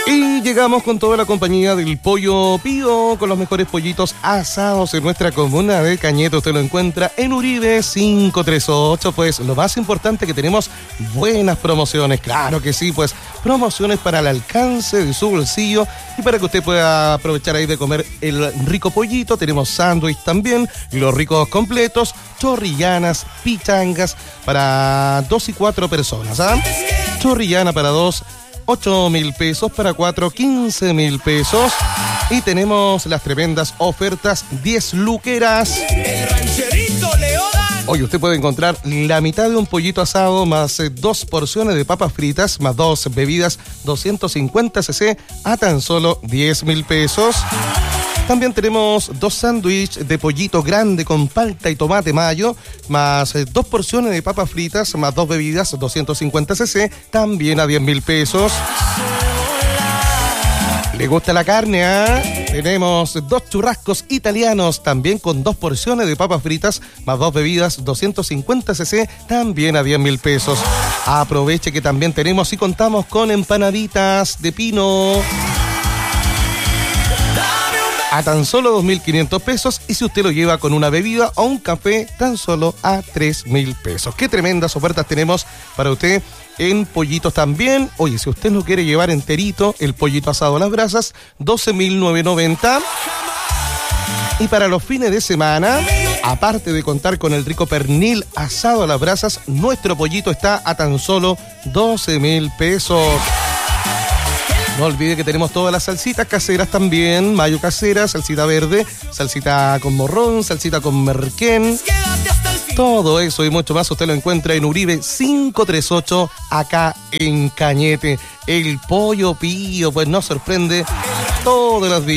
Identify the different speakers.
Speaker 1: Y llegamos con toda la compañía del Pollo Pío, con los mejores pollitos asados en nuestra comuna de Cañete. Usted lo encuentra en Uribe 538. Pues lo más importante, que tenemos buenas promociones. Claro que sí, pues promociones para el alcance de su bolsillo y para que usted pueda aprovechar ahí de comer el rico pollito. Tenemos sándwich también, los ricos completos, chorrillanas, pichangas para 2 y 4 personas, ¿ah? Chorrillana para 2, 8.000 pesos, para 4, 15.000 pesos. Y tenemos las tremendas ofertas 10 luqueras.
Speaker 2: El rancherito Leodan.
Speaker 1: Hoy usted puede encontrar la mitad de un pollito asado más 2 porciones de papas fritas más 2 bebidas 250 cc a tan solo 10.000 pesos. También tenemos 2 sándwiches de pollito grande con palta y tomate mayo, más 2 porciones de papas fritas, más 2 bebidas, 250 cc, también a 10.000 pesos. ¿Le gusta la carne, ah? Tenemos 2 churrascos italianos, también con 2 porciones de papas fritas, más 2 bebidas, 250 cc, también a 10.000 pesos. Aproveche que también tenemos y contamos con empanaditas de pino a tan solo 2.500 pesos, y si usted lo lleva con una bebida o un café, tan solo a 3.000 pesos. Qué tremendas ofertas tenemos para usted en pollitos también. Oye, si usted lo quiere llevar enterito, el pollito asado a las brasas, 12.990. Y para los fines de semana, aparte de contar con el rico pernil asado a las brasas, nuestro pollito está a tan solo 12.000 pesos. No olvide que tenemos todas las salsitas caseras también, mayo casera, salsita verde, salsita con morrón, salsita con merquén. Todo eso y mucho más usted lo encuentra en Uribe 538, acá en Cañete. El Pollo Pío, pues nos sorprende todos los días.